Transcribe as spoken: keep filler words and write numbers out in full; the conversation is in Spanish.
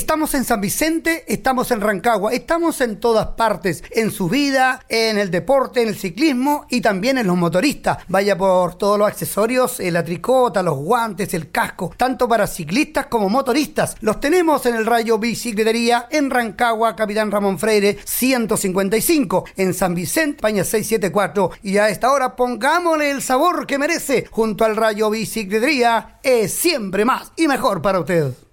Estamos en San Vicente, estamos en Rancagua, estamos en todas partes, en su vida, en el deporte, en el ciclismo y también en los motoristas. Vaya por todos los accesorios, eh, la tricota, los guantes, el casco, tanto para ciclistas como motoristas. Los tenemos en el Rayo Bicicletería, en Rancagua, Capitán Ramón Freire, ciento cincuenta y cinco, en San Vicente, España seiscientos setenta y cuatro. Y a esta hora pongámosle el sabor que merece. Junto al Rayo Bicicletería es siempre más y mejor para usted.